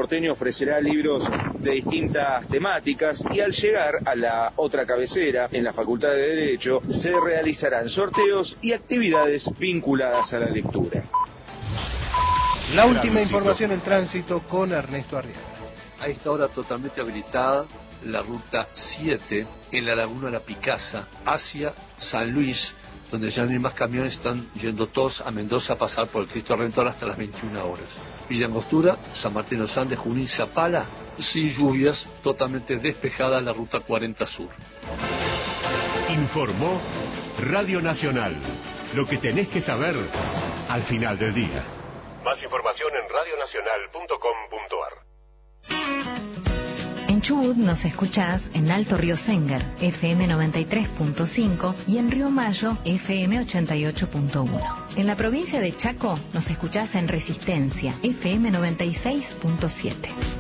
porteño ofrecerá libros de distintas temáticas y al llegar a la otra cabecera, en la Facultad de Derecho, se realizarán sorteos y actividades vinculadas a la lectura. La última información en tránsito con Ernesto Arriaga. A esta hora totalmente habilitada la ruta 7 en la Laguna La Picasa hacia San Luis, donde ya no hay más camiones, están yendo todos a Mendoza a pasar por el Cristo Redentor hasta las 21 horas. Villa Angostura, San Martín de los Andes, Junín, Zapala, sin lluvias, totalmente despejada la ruta 40 Sur. Informó Radio Nacional. Lo que tenés que saber al final del día. Más información en radionacional.com.ar. En Chubut nos escuchás en Alto Río Sénger, FM 93.5 y en Río Mayo, FM 88.1. En la provincia de Chaco nos escuchás en Resistencia, FM 96.7.